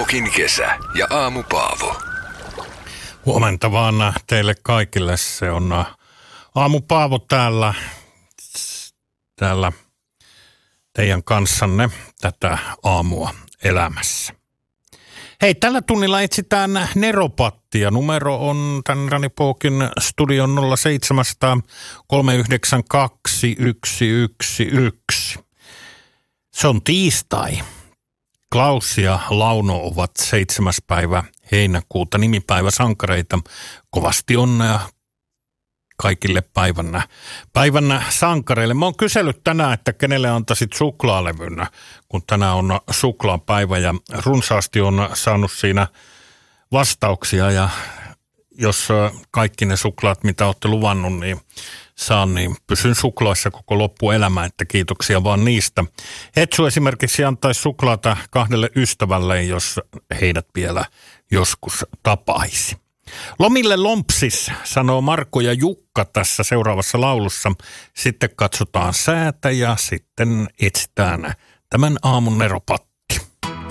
Pukin kesä ja Aamu Paavo. Huomenta vaan teille kaikille. Se on Aamu Paavo täällä teidän kanssanne tätä aamua elämässä. Hei, tällä tunnilla etsitään neropattia. Numero on tämän Ranipokin studion 0700 392 111. Se on tiistai. Klaus ja Launo ovat 7. päivä heinäkuuta nimipäivä sankareita. Kovasti onnea kaikille päivän sankareille. Mä oon kysellyt tänään, että kenelle antaisit suklaalevyn, kun tänään on suklaapäivä ja runsaasti on saanut siinä vastauksia. Ja jos kaikki ne suklaat, mitä olette luvannut, niin saan, niin pysyn suklaissa koko loppuelämä, että kiitoksia vaan niistä. Hetsu esimerkiksi antaisi suklaata 2 ystävälle, jos heidät vielä joskus tapaisi. Lomille lompsis, sanoo Marko ja Jukka tässä seuraavassa laulussa. Sitten katsotaan säätä ja sitten etsitään tämän aamun neropatti.